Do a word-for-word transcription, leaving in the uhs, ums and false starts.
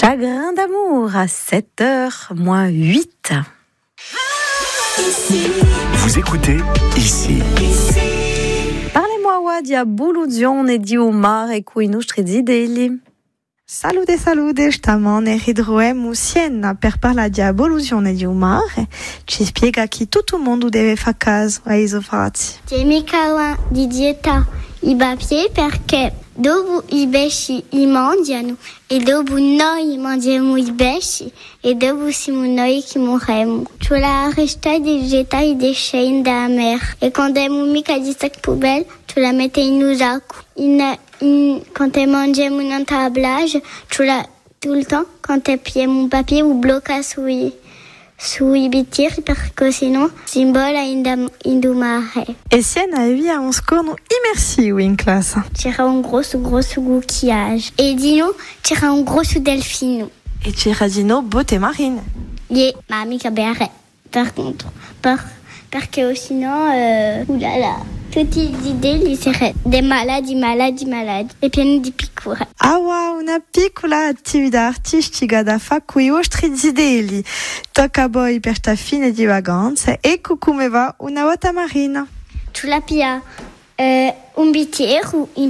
Chagrin d'amour à sept heures moins huit. Vous écoutez ici. Parlez-moi Wadia Bouloudion e di Omar e cui nostri zideli. Salute, salute, stiamo nel ridroem Siena per parlare di abolizione di un mare. Ci spiega che tutto il mondo deve fare caso ai sofrati. C'è mica di dieta i papier perché dopo i pesci li mangiano e dopo noi mangiamo i pesci e dopo siamo noi che moriamo. Tu la resta di gettare i déchets della mer e quando abbiamo mica di sac poubelle tu la metti in un sacco. In, in, quand tu mangiamo un tablage, tu la tout le temps quand tu pieds mon papier ou bloca sui sui bitiri perché sennò simbola in in mare. E Siena e via un scorno immersivo in classe. C'era un grosso grosso coquillage e Dino c'era un grosso delfino. E c'era Dino botte marine. Yeah, ma mica bere per contro per, perché sinon euh, oulala tutte le idee li sarebbero dei maladi, maladi, maladi e pieni di piccure. Ah wow, una piccola attività artistica da fare con i vostri zideli. Tocca a voi per sta fine di vacanza. Ecco come va una volta marina. Tu la pia eh, un bicchiere o in